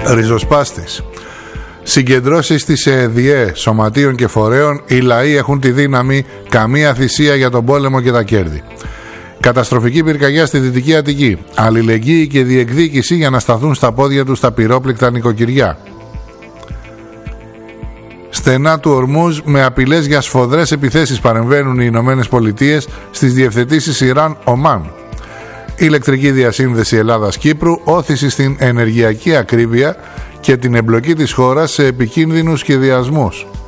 Ριζοσπάστης. Συγκεντρώσεις της ΕΔΙΕ, σωματείων και φορέων, οι λαοί έχουν τη δύναμη, καμία θυσία για τον πόλεμο και τα κέρδη. Καταστροφική πυρκαγιά στη Δυτική Αττική. Αλληλεγγύη και διεκδίκηση για να σταθούν στα πόδια τους τα πυρόπληκτα νοικοκυριά. Στενά του Ορμούζ, με απειλές για σφοδρές επιθέσεις παρεμβαίνουν οι Ηνωμένες Πολιτείες στις διευθετήσεις Ιράν-Ομάν. Ηλεκτρική διασύνδεση Ελλάδας-Κύπρου, όθηση στην ενεργειακή ακρίβεια και την εμπλοκή της χώρας σε επικίνδυνους σχεδιασμούς.